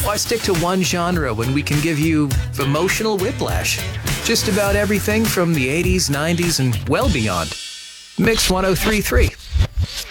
Why stick to one genre when we can give you emotional whiplash? Just about everything from the 80s, 90s, and well beyond. Mix 1033.